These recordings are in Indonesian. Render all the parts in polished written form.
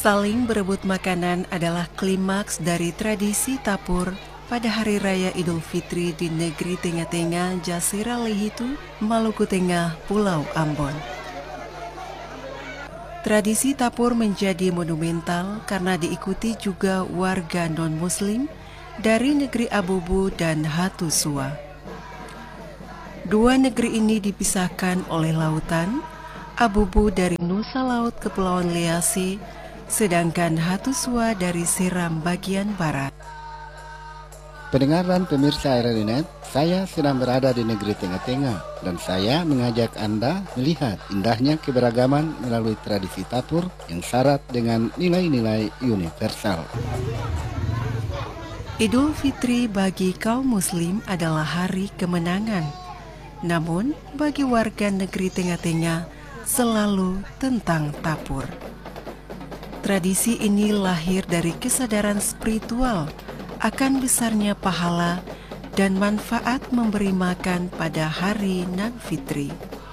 Saling berebut makanan adalah klimaks dari tradisi tapur pada Hari Raya Idul Fitri di negeri Tengah-Tengah Jasira Lehitu, Maluku Tengah, Pulau Ambon. Tradisi tapur menjadi monumental karena diikuti juga warga non-muslim dari negeri Abubu dan Hatusua. Dua negeri ini dipisahkan oleh lautan, Abubu dari Nusa Laut Kepulauan Lease, sedangkan Hatusua dari Seram bagian barat. Pendengar dan pemirsa RRI.net, saya sedang berada di negeri Tengah-Tengah dan saya mengajak Anda melihat indahnya keberagaman melalui tradisi tapur yang syarat dengan nilai-nilai universal. Idul Fitri bagi kaum muslim adalah hari kemenangan. Namun bagi warga negeri Tengah-Tengah selalu tentang tapur. Tradisi ini lahir dari kesadaran spiritual akan besarnya pahala dan manfaat memberi makan pada hari Nan Fitri.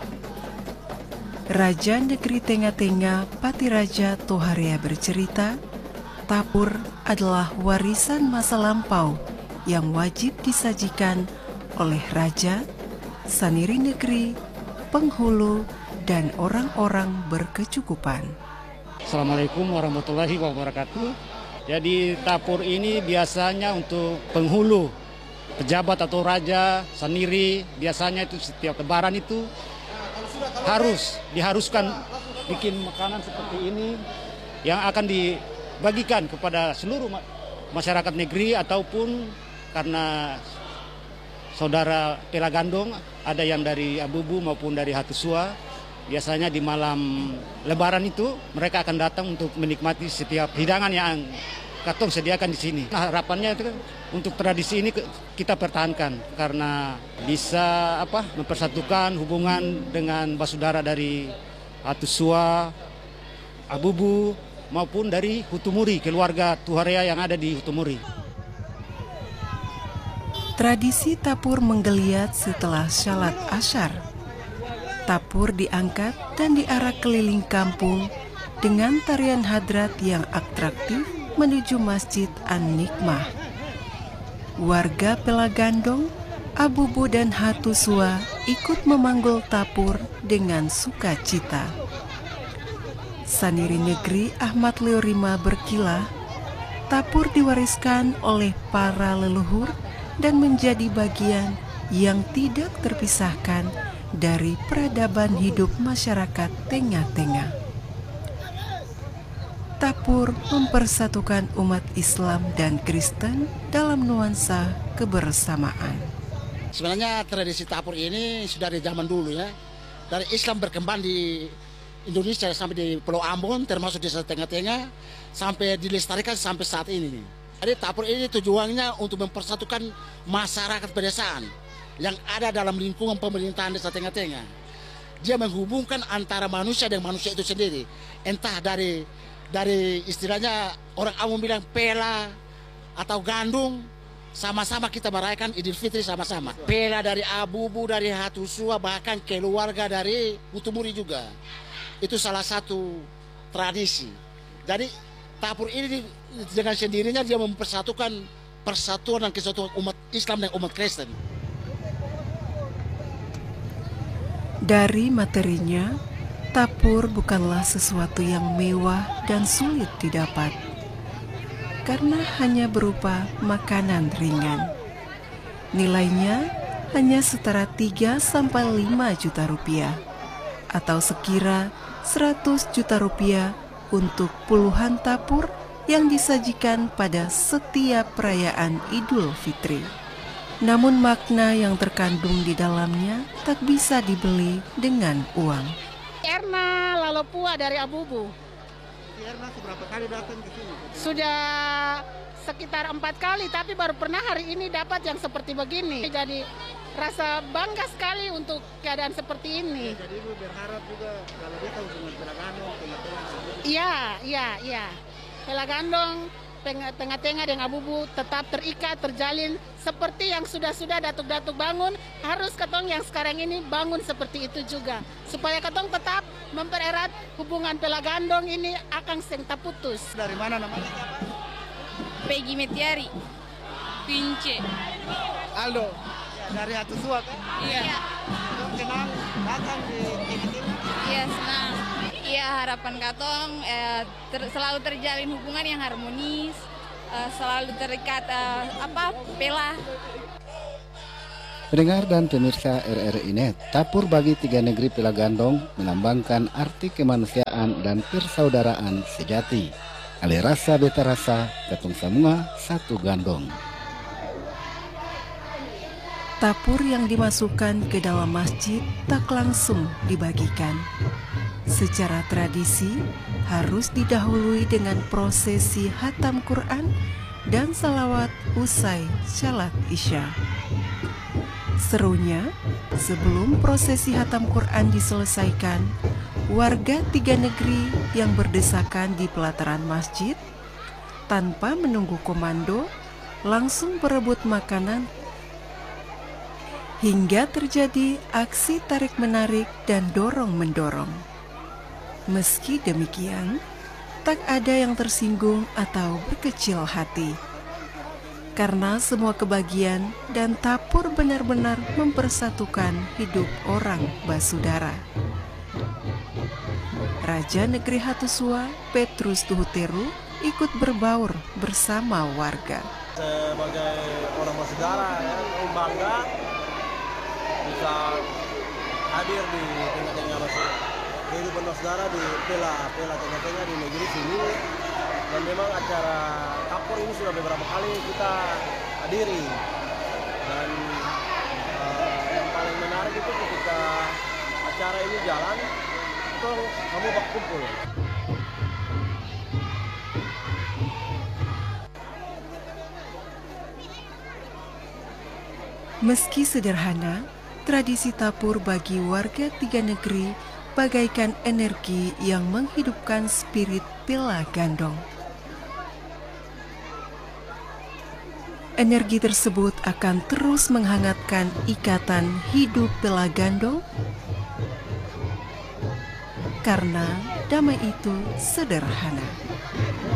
Raja negeri Tengah-Tengah Patiraja Toharea bercerita, tapur adalah warisan masa lampau yang wajib disajikan oleh raja, saniri negeri, penghulu, dan orang-orang berkecukupan. Assalamualaikum warahmatullahi wabarakatuh. Jadi tapur ini biasanya untuk penghulu, pejabat atau raja, saniri, biasanya itu setiap lebaran itu diharuskan bikin makanan seperti ini yang akan dibagikan kepada seluruh masyarakat negeri ataupun karena saudara Pelagandong, ada yang dari Abubu maupun dari Hatusua. Biasanya di malam lebaran itu mereka akan datang untuk menikmati setiap hidangan yang katong sediakan di sini. Nah, harapannya itu untuk tradisi ini kita pertahankan karena bisa mempersatukan hubungan dengan basudara dari Hatusua, Abubu maupun dari Hutumuri, keluarga Toharea yang ada di Hutumuri. Tradisi tapur menggeliat setelah Shalat Asyar. Tapur diangkat dan diarak keliling kampung dengan tarian hadrat yang atraktif menuju Masjid An-Nikmah. Warga Pelagandong, Abubu dan Hatusua ikut memanggul tapur dengan sukacita. Saniri negeri Ahmad Leorima berkilah, tapur diwariskan oleh para leluhur dan menjadi bagian yang tidak terpisahkan dari peradaban hidup masyarakat Tengah-Tengah. Tapur mempersatukan umat Islam dan Kristen dalam nuansa kebersamaan. Sebenarnya tradisi tapur ini sudah dari zaman dulu ya. Dari Islam berkembang di Indonesia sampai di Pulau Ambon, termasuk di Tengah-Tengah, sampai dilestarikan sampai saat ini. Jadi tapur ini tujuannya untuk mempersatukan masyarakat pedesaan yang ada dalam lingkungan pemerintahan desa Tengah-Tengah. Dia menghubungkan antara manusia dan manusia itu sendiri. Entah dari istilahnya orang awam bilang pela atau gandung, sama-sama kita merayakan Idul Fitri sama-sama. Pela dari Abubu, dari Hatusua, bahkan keluarga dari Hutumuri juga. Itu salah satu tradisi. Jadi tapur ini dengan sendirinya dia mempersatukan persatuan dan kesatuan umat Islam dan umat Kristen. Dari materinya, tapur bukanlah sesuatu yang mewah dan sulit didapat, karena hanya berupa makanan ringan. Nilainya hanya setara 3-5 juta rupiah, atau sekira 100 juta rupiah untuk puluhan tapur yang disajikan pada setiap perayaan Idul Fitri. Namun makna yang terkandung di dalamnya tak bisa dibeli dengan uang. Erna Lalopua dari Abubu. Erna seberapa kali datang ke sini? Sudah sekitar 4 kali, tapi baru pernah hari ini dapat yang seperti begini. Jadi rasa bangga sekali untuk keadaan seperti ini. Jadi Ibu berharap juga kalau dia tahu dengan Pelagandong, Tengah-Tengah. Iya. Pelagandong Tengah-Tengah dan Abubu tetap terikat, terjalin seperti yang sudah-sudah datuk-datuk bangun, harus ketong yang sekarang ini bangun seperti itu juga. Supaya ketong tetap mempererat hubungan Pelagandong ini akan seng tak putus. Dari mana namanya? Peggy Metiari, Pince. Aldo. Ya, dari Hatusua kan? Iya. Senang datang di Tengah-Tengah. Iya, senang. Iya, harapan katong selalu terjalin hubungan yang harmonis, selalu terikat Pela. Pendengar dan pemirsa RRI Net, Tapur bagi tiga negeri Pelagandong melambangkan arti kemanusiaan dan persaudaraan sejati. Ale rasa beta rasa, katong semua satu gandong. Tapur yang dimasukkan ke dalam masjid tak langsung dibagikan. Secara tradisi harus didahului dengan prosesi hatam Quran dan salawat usai salat Isya. Serunya, sebelum prosesi hatam Quran diselesaikan, warga tiga negeri yang berdesakan di pelataran masjid tanpa menunggu komando langsung berebut makanan hingga terjadi aksi tarik-menarik dan dorong-mendorong. Meski demikian, tak ada yang tersinggung atau berkecil hati. Karena semua kebagian dan Tapur benar-benar mempersatukan hidup orang basudara. Raja Negeri Hatusua, Petrus Tuhuteru, ikut berbaur bersama warga. Sebagai orang basudara, bangga bisa hadir di tengah-tengah kehidupan saudara di Pela Tengah-Tengah di negeri sini. Dan memang acara Tapur ini sudah beberapa kali kita hadiri. Dan yang paling menarik itu ketika acara ini jalan, itu kamu berkumpul. Meski sederhana, tradisi Tapur bagi warga tiga negeri bagaikan energi yang menghidupkan spirit Pelagandong. Energi tersebut akan terus menghangatkan ikatan hidup Pelagandong karena damai itu sederhana.